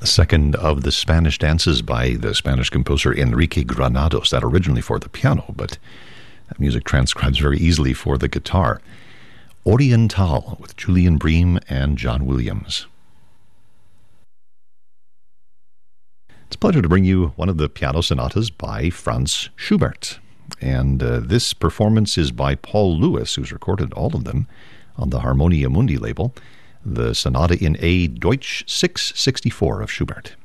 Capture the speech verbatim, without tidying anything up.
The second of the Spanish dances by the Spanish composer Enrique Granados, that originally for the piano, but that music transcribes very easily for the guitar. Oriental with Julian Bream and John Williams. It's a pleasure to bring you one of the piano sonatas by Franz Schubert. And uh, this performance is by Paul Lewis, who's recorded all of them on the Harmonia Mundi label, the Sonata in A Deutsch six sixty-four of Schubert.